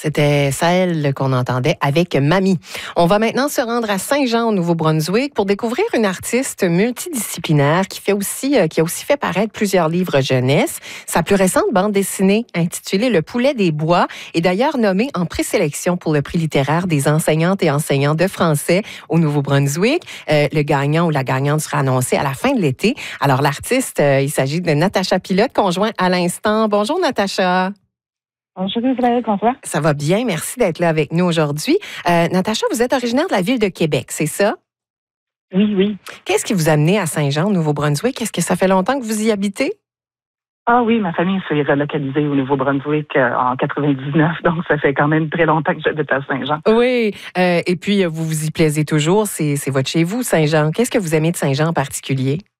C'était celle qu'on entendait avec Mamie. On va maintenant se rendre à Saint-Jean, au Nouveau-Brunswick, pour découvrir une artiste multidisciplinaire qui a aussi fait paraître plusieurs livres jeunesse. Sa plus récente bande dessinée, intitulée Le poulet des bois, est d'ailleurs nommée en présélection pour le prix littéraire des enseignantes et enseignants de français au Nouveau-Brunswick. Le gagnant ou la gagnante sera annoncé à la fin de l'été. Alors, l'artiste, il s'agit de Natacha Pilote, qu'on joint à l'instant. Bonjour, Natacha. Bonjour Isabelle, comment ça va? Ça va bien, merci d'être là avec nous aujourd'hui. Natacha, vous êtes originaire de la ville de Québec, c'est ça? Oui, oui. Qu'est-ce qui vous a amené à Saint-Jean, au Nouveau-Brunswick? Est-ce que ça fait longtemps que vous y habitez? Ah oui, ma famille s'est relocalisée au Nouveau-Brunswick en 99, donc ça fait quand même très longtemps que j'habite à Saint-Jean. Oui, et puis vous vous y plaisez toujours, c'est votre chez vous, Saint-Jean. Qu'est-ce que vous aimez de Saint-Jean en particulier?